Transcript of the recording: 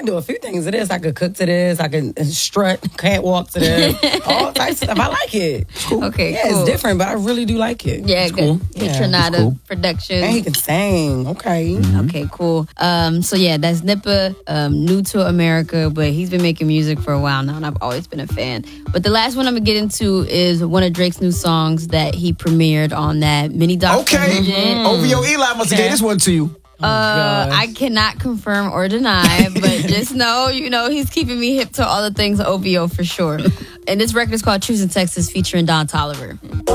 do a few things to this. I could cook to this. I can strut, catwalk to this. All types of stuff. I like it. Cool. Okay, Yeah, cool. it's different, but I really do like it. Yeah, good. Yeah. Trinata cool. production. And he can sing. Okay. Okay, cool. So yeah, that's Nippa, new to America, but he's been making music for a while now, and I've always been a fan. But the last one I'm gonna get into is one of Drake's new songs that he premiered on that mini doc. Okay. OVO Eli must have gave this one to you. I cannot confirm or deny, but just know, he's keeping me hip to all the things OVO for sure. And this record is called Choosing Texas featuring Don Toliver.